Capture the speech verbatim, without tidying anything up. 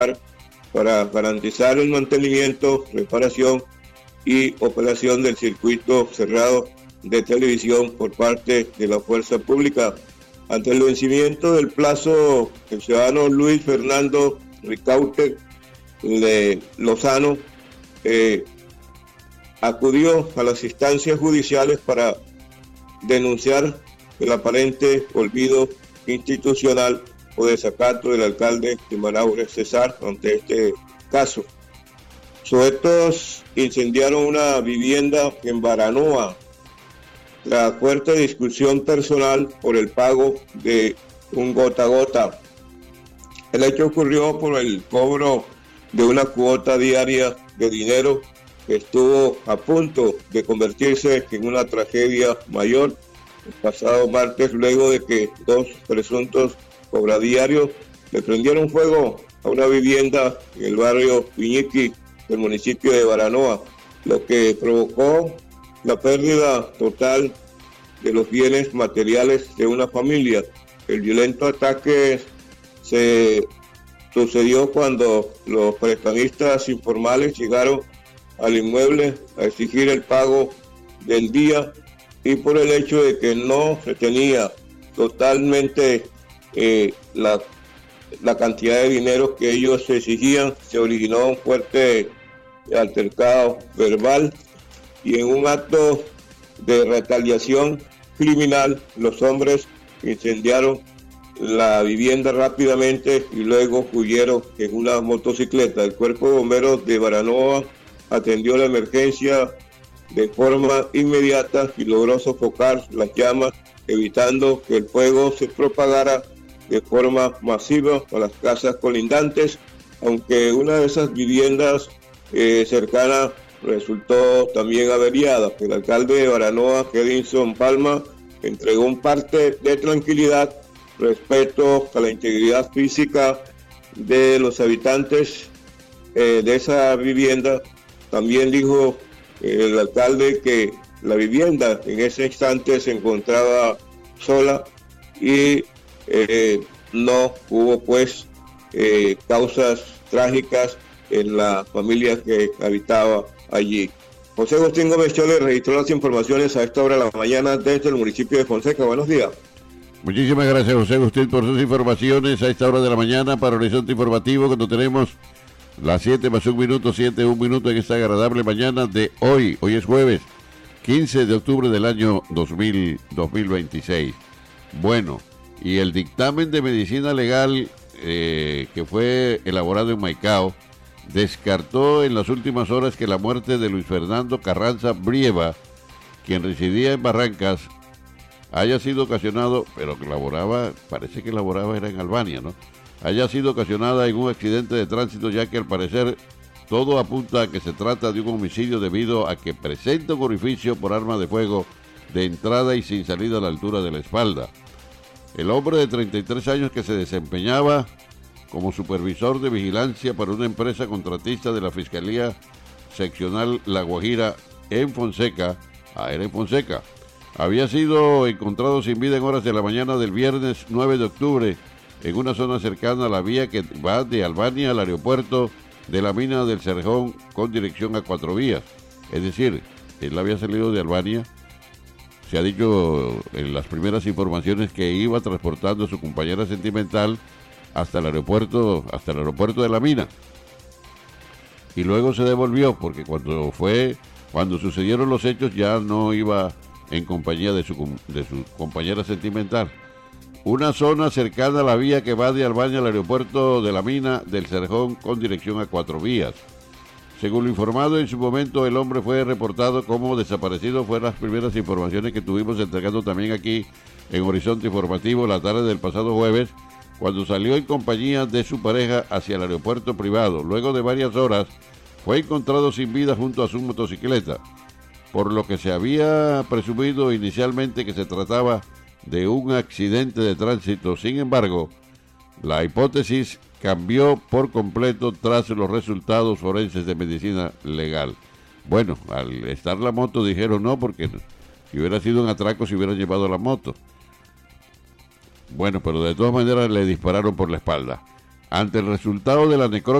para garantizar el mantenimiento, reparación y operación del circuito cerrado de televisión por parte de la fuerza pública. Ante el vencimiento del plazo, el ciudadano Luis Fernando Ricaurte de Lozano eh, acudió a las instancias judiciales para denunciar el aparente olvido institucional o desacato del alcalde de Manaure, Cesar, ante este caso. Sujetos incendiaron una vivienda en Baranoa tras fuerte discusión personal por el pago de un gota a gota. El hecho ocurrió por el cobro de una cuota diaria de dinero que estuvo a punto de convertirse en una tragedia mayor el pasado martes, luego de que dos presuntos cobradiarios le prendieron fuego a una vivienda en el barrio Piñiqui del municipio de Baranoa, lo que provocó la pérdida total de los bienes materiales de una familia. El violento ataque se sucedió cuando los prestamistas informales llegaron al inmueble a exigir el pago del día, y por el hecho de que no se tenía totalmente eh, la, la cantidad de dinero que ellos exigían, se originó un fuerte altercado verbal, y en un acto de retaliación criminal los hombres incendiaron la vivienda rápidamente y luego huyeron en una motocicleta. El cuerpo de bomberos de Baranoa atendió la emergencia de forma inmediata y logró sofocar las llamas, evitando que el fuego se propagara de forma masiva a las casas colindantes, aunque una de esas viviendas eh, cercanas resultó también averiada. El alcalde de Baranoa, Edinson Palma, entregó un parte de tranquilidad respecto a la integridad física de los habitantes eh, de esa vivienda. También dijo eh, el alcalde que la vivienda en ese instante se encontraba sola y eh, no hubo pues eh, causas trágicas en la familia que habitaba allí. José Agustín Gómez Chole registró las informaciones a esta hora de la mañana desde el municipio de Fonseca. Buenos días. Muchísimas gracias, José Agustín, por sus informaciones a esta hora de la mañana para Horizonte Informativo, cuando tenemos las siete más un minuto, siete, un minuto en esta agradable mañana de hoy. Hoy es jueves, quince de octubre del año dos mil veintiséis. Bueno, y el dictamen de medicina legal eh, que fue elaborado en Maicao descartó en las últimas horas que la muerte de Luis Fernando Carranza Brieva, quien residía en Barrancas, haya sido ocasionado, pero que laboraba, parece que laboraba era en Albania, ¿no? Haya sido ocasionada en un accidente de tránsito, ya que al parecer todo apunta a que se trata de un homicidio debido a que presenta un orificio por arma de fuego de entrada y sin salida a la altura de la espalda. El hombre de treinta y tres años, que se desempeñaba como supervisor de vigilancia para una empresa contratista de la Fiscalía Seccional La Guajira en Fonseca, ah, era en Fonseca, había sido encontrado sin vida en horas de la mañana del viernes nueve de octubre en una zona cercana a la vía que va de Albania al aeropuerto de la mina del Cerjón con dirección a Cuatro Vías. Es decir, él había salido de Albania, se ha dicho en las primeras informaciones que iba transportando a su compañera sentimental hasta el aeropuerto, hasta el aeropuerto de la mina. Y luego se devolvió porque cuando fue, cuando sucedieron los hechos ya no iba en compañía de su, de su compañera sentimental. Una zona cercana a la vía que va de Albania al aeropuerto de la mina del Cerjón con dirección a Cuatro Vías. Según lo informado en su momento, el hombre fue reportado como desaparecido. Fueron las primeras informaciones que tuvimos entregando también aquí en Horizonte Informativo la tarde del pasado jueves, cuando salió en compañía de su pareja hacia el aeropuerto privado. Luego de varias horas fue encontrado sin vida junto a su motocicleta, por lo que se había presumido inicialmente que se trataba de un accidente de tránsito. Sin embargo, la hipótesis cambió por completo tras los resultados forenses de medicina legal. Bueno, al estar la moto dijeron no, porque si hubiera sido un atraco se hubieran llevado la moto. Bueno, pero de todas maneras le dispararon por la espalda. ante el resultado de la necropsia